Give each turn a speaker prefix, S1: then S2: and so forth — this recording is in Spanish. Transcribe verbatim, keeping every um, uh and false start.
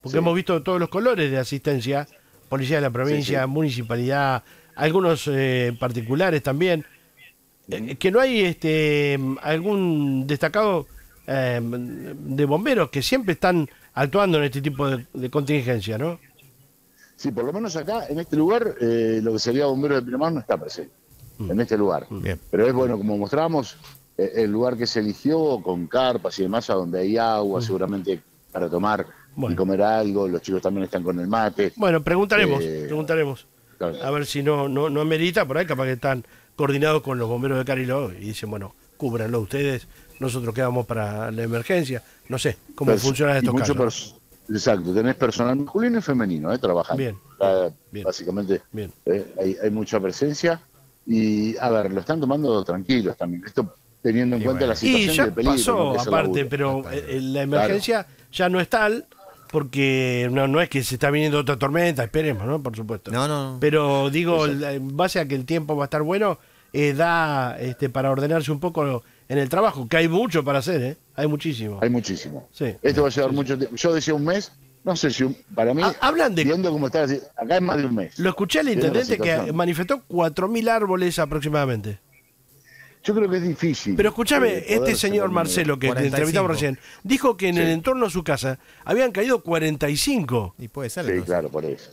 S1: Porque
S2: Sí.
S1: hemos visto todos los colores de asistencia, policía de la provincia,
S2: Sí, sí.
S1: municipalidad, algunos eh, particulares también, eh, que no hay este algún destacado eh, de bomberos que siempre están actuando en este tipo de, de contingencia, ¿no?
S2: Sí, por lo menos acá, en este lugar, eh, lo que sería bombero de Pinamar no está presente,
S1: Mm.
S2: en este lugar.
S3: Bien.
S2: Pero es bueno, como mostramos, eh, el lugar que se eligió con carpas y demás, a donde hay agua, seguramente para tomar
S1: Bueno.
S2: y comer algo, los chicos también están con el mate.
S1: Bueno, preguntaremos,
S2: Eh,
S1: preguntaremos.
S2: claro.
S1: A ver si no, no, no amerita, por ahí capaz que están coordinados con los bomberos de Cariló y dicen, bueno, cúbranlo ustedes, nosotros quedamos para la emergencia. No sé cómo
S2: Perso-
S1: funcionan
S2: y
S1: estos
S2: mucho
S1: casos.
S2: pers- Exacto, tenés personal masculino y femenino, eh, trabajando.
S1: Bien,
S2: Acá,
S1: bien.
S2: Básicamente
S1: Bien.
S2: eh, hay, hay mucha presencia y, a ver, lo están tomando tranquilos también. Esto teniendo en
S3: Y
S2: cuenta
S3: bueno.
S2: la
S1: Y
S2: situación
S1: ya
S2: de peligro.
S1: pasó,
S2: ¿no? que es el
S1: aparte,
S2: laburo.
S1: pero eh, eh, la emergencia ya no es tal, porque no, no es que se está viniendo otra tormenta, esperemos, ¿no? Por supuesto.
S3: No, no.
S1: Pero digo,
S2: Exacto.
S1: la- en base a que el tiempo va a estar bueno, eh, da este para ordenarse un poco en el trabajo, que hay mucho para hacer, ¿eh? Hay muchísimo.
S2: Hay muchísimo.
S1: Sí.
S2: Esto va a llevar
S1: Sí,
S2: mucho tiempo. Yo decía un mes, no sé si un- para mí,
S1: Ha- hablan de-
S2: viendo cómo está, acá es más de un mes.
S1: Lo escuché al
S2: Viendo la
S1: intendente que
S2: situación.
S1: manifestó cuatro mil árboles aproximadamente.
S2: Yo creo que es difícil.
S1: Pero escúchame,
S2: eh, poder
S1: este señor
S2: sacar-
S1: Marcelo que
S3: cuarenta y
S1: entrevistamos
S3: cinco.
S1: recién, dijo que en
S2: Sí.
S1: el entorno de su casa habían caído cuarenta y cinco.
S3: Y puede ser.
S2: Sí,
S3: entonces.
S2: claro, por eso.